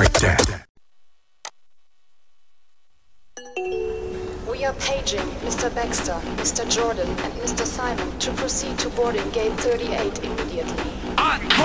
breakdown. We are paging Mr. Baxter, Mr. Jordan, and Mr. Simon to proceed to boarding gate 38 immediately.